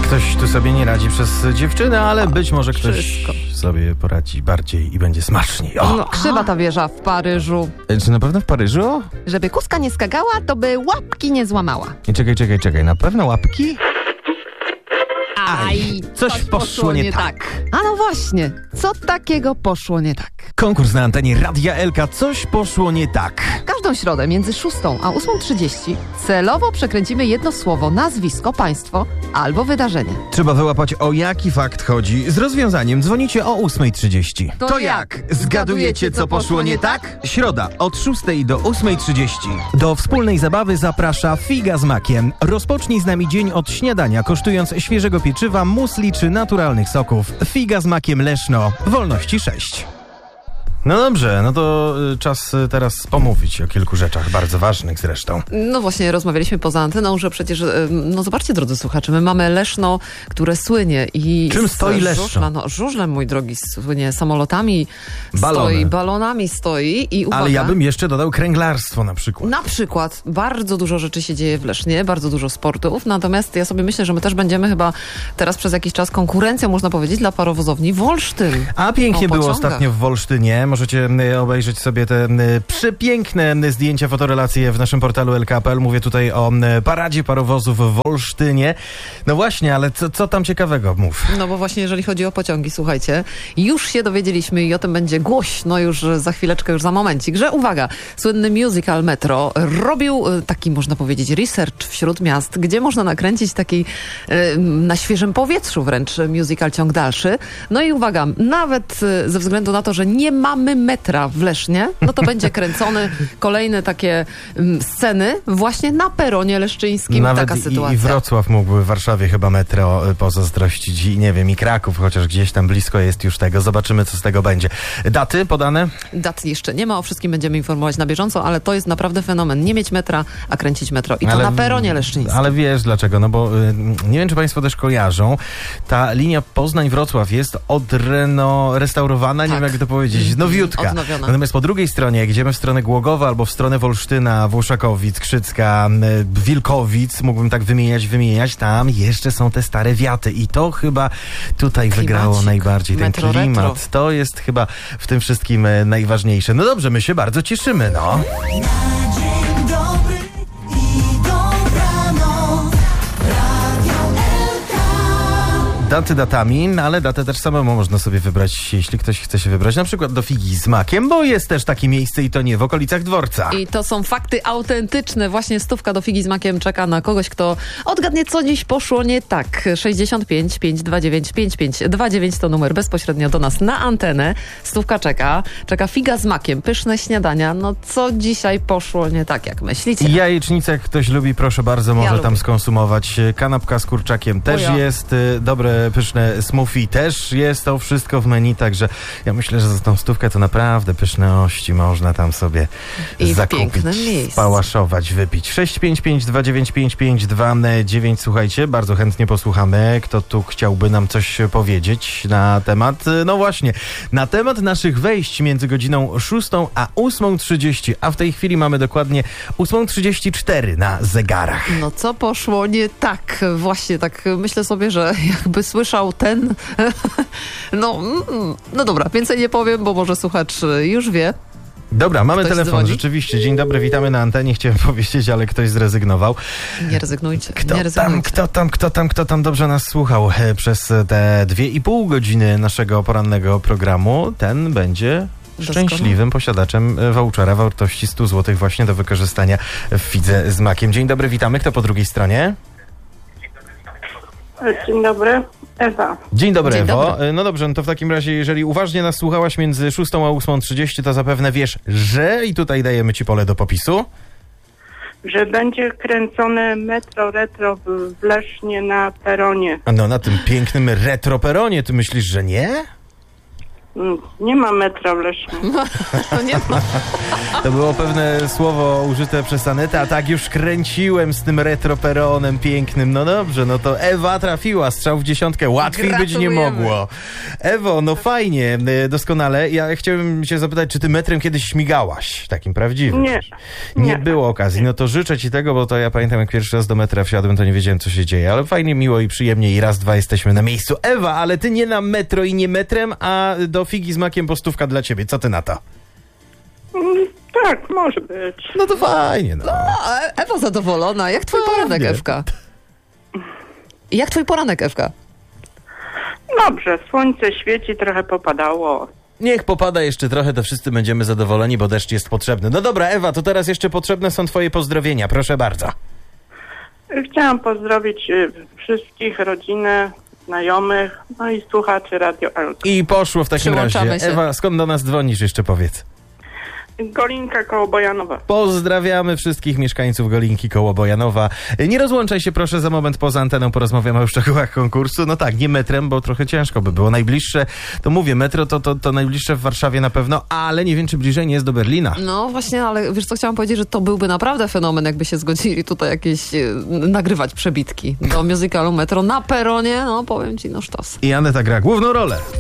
Ktoś tu sobie nie radzi przez dziewczynę, ale być może ktoś sobie poradzi bardziej i będzie smaczniej. O! No, krzywa ta wieża w Paryżu. Czy na pewno w Paryżu? Żeby kuska nie skakała, to by łapki nie złamała. I czekaj. Na pewno łapki? Aj, coś poszło nie tak. A no właśnie, co takiego poszło nie tak? Konkurs na antenie Radia Elka. Coś poszło nie tak. Każdą środę między 6 a 8:30 celowo przekręcimy jedno słowo, nazwisko, państwo albo wydarzenie. Trzeba wyłapać, o jaki fakt chodzi. Z rozwiązaniem dzwonicie o 8:30. To jak? Zgadujecie, co poszło nie tak? Środa od 6 do 8:30. Do wspólnej zabawy zaprasza Figa z Makiem. Rozpocznij z nami dzień od śniadania, kosztując świeżego pieczywa, musli czy naturalnych soków. Figa z Makiem Leszno. Wolności 6. No dobrze, no to czas teraz pomówić o kilku rzeczach, bardzo ważnych zresztą. No właśnie, rozmawialiśmy poza anteną, że przecież, no zobaczcie, drodzy słuchacze, my mamy Leszno, które słynie i... Czym stoi Leszno? Żużla, no żużlem, mój drogi, słynie samolotami, Balony. balonami stoi i uwaga... Ale ja bym jeszcze dodał kręglarstwo na przykład. Na przykład, bardzo dużo rzeczy się dzieje w Lesznie, bardzo dużo sportów, natomiast ja sobie myślę, że my też będziemy chyba teraz przez jakiś czas konkurencją, można powiedzieć, dla parowozowni Wolsztyn. A pięknie było pociągach. ostatnio w Wolsztynie. Możecie obejrzeć sobie te przepiękne zdjęcia, fotorelacje w naszym portalu LKPL. Mówię tutaj o paradzie parowozów w Wolsztynie. No właśnie, ale co tam ciekawego? Mów. No bo właśnie jeżeli chodzi o pociągi, słuchajcie, już się dowiedzieliśmy i o tym będzie głośno już za chwileczkę, już za momencik, że uwaga, słynny musical Metro robił taki, można powiedzieć, research wśród miast, gdzie można nakręcić taki na świeżym powietrzu wręcz musical Ciąg Dalszy. No i uwaga, nawet ze względu na to, że nie mamy metra w Lesznie, no to będzie kręcony kolejne takie sceny właśnie na peronie leszczyńskim. Nawet taka sytuacja. I Wrocław mógłby w Warszawie chyba metro pozazdrościć i nie wiem, i Kraków, chociaż gdzieś tam blisko jest już tego. Zobaczymy, co z tego będzie. Daty podane? Dat jeszcze nie ma, o wszystkim będziemy informować na bieżąco, ale to jest naprawdę fenomen. Nie mieć metra, a kręcić metro. I to na peronie leszczyńskim. Ale wiesz dlaczego? No bo nie wiem, czy państwo też kojarzą, ta linia Poznań-Wrocław jest restaurowana, nie wiem jak to powiedzieć, nowiutka. Odnowiona. Natomiast po drugiej stronie, jak idziemy w stronę Głogowa albo w stronę Wolsztyna, Włoszakowic, Krzycka, Wilkowic, mógłbym tak wymieniać, tam jeszcze są te stare wiaty i to chyba tutaj wygrało najbardziej. Ten Metro klimat, retro. to jest chyba w tym wszystkim najważniejsze. No dobrze, my się bardzo cieszymy, no. Dzień dobry i dobranoc, Radio Elka. Daty datami, ale datę też samemu można sobie wybrać, jeśli ktoś chce się wybrać na przykład do Figi z Makiem, bo jest też takie miejsce i to nie w okolicach dworca. I to są fakty autentyczne. Właśnie 100 do Figi z Makiem czeka na kogoś, kto odgadnie, co dziś poszło nie tak. 65 529 5529 to numer bezpośrednio do nas na antenę. 100 czeka. Czeka Figa z Makiem, pyszne śniadania. No co dzisiaj poszło nie tak, jak myślicie? Jajecznicę, jak ktoś lubi, proszę bardzo, może tam lubię. skonsumować. Kanapka z kurczakiem też jest, dobre, pyszne smoothie też jest, to wszystko w menu, także ja myślę, że za tą 100 to naprawdę pyszności można tam sobie I w zakupić, pięknym miejscu. spałaszować, wypić. 655295529, słuchajcie, bardzo chętnie posłuchamy, kto tu chciałby nam coś powiedzieć na temat, no właśnie, na temat naszych wejść między godziną 6 a 8:30, a w tej chwili mamy dokładnie 8:34 na zegarach. No co poszło nie tak? Właśnie tak myślę sobie, że jakby słyszał ten... no dobra, więcej nie powiem, bo może słuchacz już wie. Dobra, mamy Ktoś telefon, dzwoni? rzeczywiście. Dzień dobry, witamy na antenie. Chciałem powiedzieć, ale ktoś zrezygnował. Nie rezygnujcie, Kto nie rezygnujcie. kto tam dobrze nas słuchał przez te 2,5 godziny naszego porannego programu, ten będzie szczęśliwym posiadaczem vouchera wartości 100 zł właśnie do wykorzystania w Fidze z Makiem. Dzień dobry, witamy. Kto po drugiej stronie? Dzień dobry, Ewa. Dzień dobry, Dzień Ewo. dobry. No dobrze, no to w takim razie, jeżeli uważnie nas słuchałaś między 6 a 8:30, to zapewne wiesz, że i tutaj dajemy ci pole do popisu. Że będzie kręcone metro retro w Lesznie na peronie. No na tym pięknym retroperonie, ty myślisz, że nie? Nie ma metra w Lesznie. To nie ma. To było pewne słowo użyte przez Anetę, a tak już kręciłem z tym retroperonem pięknym. No dobrze, no to Ewa trafiła, strzał w 10. Łatwiej być nie Gratulujemy. mogło. Ewo, no fajnie, doskonale. Ja chciałem się zapytać, czy ty metrem kiedyś śmigałaś? Takim prawdziwym. Nie. Nie Nie. było okazji. No to życzę ci tego, bo to ja pamiętam, jak pierwszy raz do metra wsiadłem, to nie wiedziałem, co się dzieje. Ale fajnie, miło i przyjemnie i raz, dwa jesteśmy na miejscu. Ewa, ale ty nie na metro i nie metrem, a do figi z makiem postówka dla ciebie. Co ty na to? Tak, może być. No to fajnie, no. A, Ewa zadowolona. Jak twój poranek, Pewnie. Ewka? Jak twój poranek, Ewka? Dobrze, słońce świeci, trochę popadało. Niech popada jeszcze trochę, to wszyscy będziemy zadowoleni, bo deszcz jest potrzebny. No dobra, Ewa, to teraz jeszcze potrzebne są twoje pozdrowienia. Proszę bardzo. Chciałam pozdrowić wszystkich, rodzinę, znajomych, no i słuchaczy Radio LK. I poszło w takim razie. Przyłączamy się. Ewa, skąd do nas dzwonisz, jeszcze powiedz. Golinka koło Bojanowa. Pozdrawiamy wszystkich mieszkańców Golinki koło Bojanowa. Nie rozłączaj się proszę, za moment poza anteną porozmawiamy o szczegółach konkursu. No tak, nie metrem, bo trochę ciężko by było. Najbliższe, to mówię, metro to najbliższe w Warszawie na pewno, ale nie wiem, czy bliżej nie jest do Berlina. No właśnie, ale wiesz co, chciałam powiedzieć, że to byłby naprawdę fenomen, jakby się zgodzili tutaj jakieś nagrywać przebitki do musicalu Metro na peronie, no powiem ci, no sztos. I Aneta gra główną rolę.